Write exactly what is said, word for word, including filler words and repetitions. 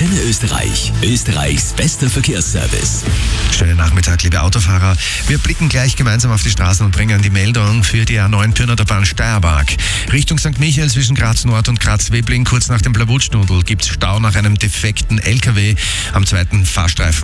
Antenne Österreich. Österreichs bester Verkehrsservice. Schönen Nachmittag, liebe Autofahrer. Wir blicken gleich gemeinsam auf die Straßen und bringen die Meldung für die A neun Pirnater Bahn Steiermark. Richtung Sankt Michael zwischen Graz Nord und Graz Webling, kurz nach dem Blawutschnudel, gibt es Stau nach einem defekten L K W am zweiten Fahrstreifen.